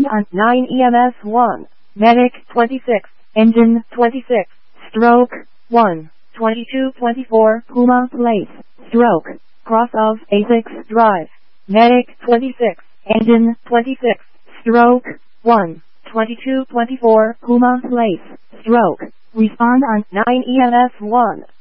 on 9 EMS 1. Medic 26. Engine 26. Stroke 1. 2224 Puma Place. Stroke. Cross of A6 Drive. Medic 26. Engine 26. Stroke 1. 2224 Puma Place. Stroke. Respond on 9 EMS 1.